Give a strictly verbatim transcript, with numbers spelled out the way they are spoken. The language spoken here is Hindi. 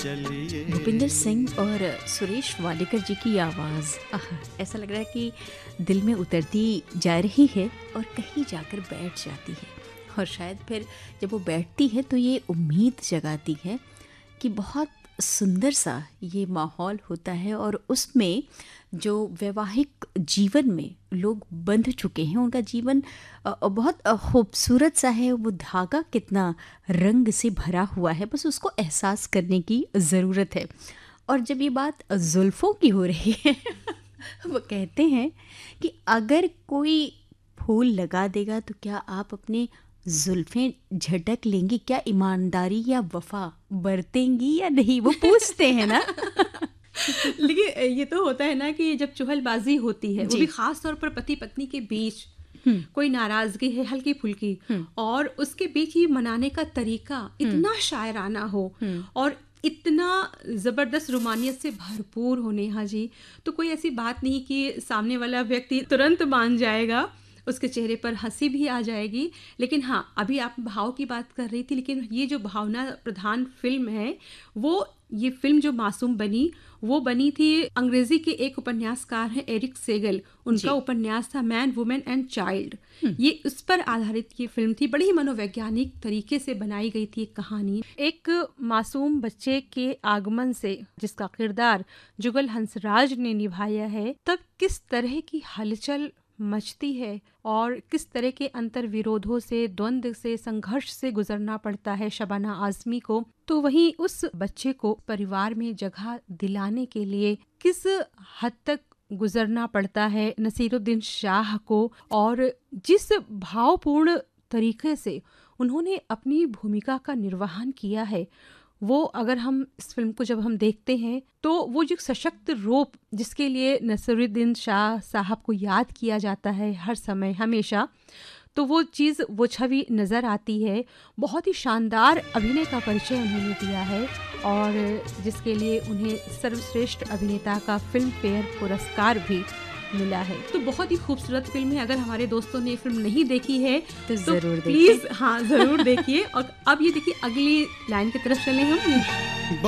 चलिए। भूपिंदर सिंह और सुरेश वाडेकर जी की आवाज़ आह, ऐसा लग रहा है कि दिल में उतरती जा रही है और कहीं जाकर बैठ जाती है। और शायद फिर जब वो बैठती है तो ये उम्मीद जगाती है कि बहुत सुंदर सा ये माहौल होता है और उसमें जो वैवाहिक जीवन में लोग बंध चुके हैं उनका जीवन अ, बहुत अ, खूबसूरत सा है। वो धागा कितना रंग से भरा हुआ है, बस उसको एहसास करने की ज़रूरत है। और जब ये बात जुल्फ़ों की हो रही है वो कहते हैं कि अगर कोई फूल लगा देगा तो क्या आप अपने जुल्फ़ें झटक लेंगी, क्या ईमानदारी या वफा बरतेंगी या नहीं, वो पूछते हैं ना। लेकिन ये तो होता है ना कि जब चुहलबाजी होती है, वो जी। भी खास तौर पर पति पत्नी के बीच कोई नाराजगी है हल्की फुल्की और उसके बीच ये मनाने का तरीका इतना शायराना हो और इतना ज़बरदस्त रोमानियत से भरपूर हो नेहा जी, तो कोई ऐसी बात नहीं कि सामने वाला व्यक्ति तुरंत मान जाएगा, उसके चेहरे पर हंसी भी आ जाएगी। लेकिन हाँ, अभी आप भाव की बात कर रही थी, लेकिन ये जो भावना प्रधान फिल्म है, वो ये फिल्म जो मासूम बनी वो बनी थी अंग्रेजी के एक उपन्यासकार हैं एरिक सेगल, उनका उपन्यास था मैन वुमेन एंड चाइल्ड। ये उस पर आधारित ये फिल्म थी, बड़ी ही मनोवैज्ञानिक तरीके से बनाई गई थी एक कहानी। एक मासूम बच्चे के आगमन से जिसका किरदार जुगल हंसराज ने निभाया है, तब किस तरह की हलचल मचती है और किस तरह के अंतर विरोधों से, द्वंद्व से, संघर्ष से गुजरना पड़ता है शबाना आज़मी को। तो वहीं उस बच्चे को परिवार में जगह दिलाने के लिए किस हद तक गुजरना पड़ता है नसीरुद्दीन शाह को, और जिस भावपूर्ण तरीके से उन्होंने अपनी भूमिका का निर्वहन किया है, वो अगर हम इस फिल्म को जब हम देखते हैं तो वो जो सशक्त रूप जिसके लिए नसीरुद्दीन शाह साहब को याद किया जाता है हर समय हमेशा, तो वो चीज़, वो छवि नज़र आती है। बहुत ही शानदार अभिनय का परिचय उन्होंने दिया है और जिसके लिए उन्हें सर्वश्रेष्ठ अभिनेता का फिल्म फेयर पुरस्कार भी मिला है। तो बहुत ही खूबसूरत फिल्म है। अगर हमारे दोस्तों ने फिल्म नहीं देखी है तो, तो ज़रूर प्लीज़ हाँ ज़रूर देखिए। और अब ये देखिए, अगली लाइन की तरफ चलें हम।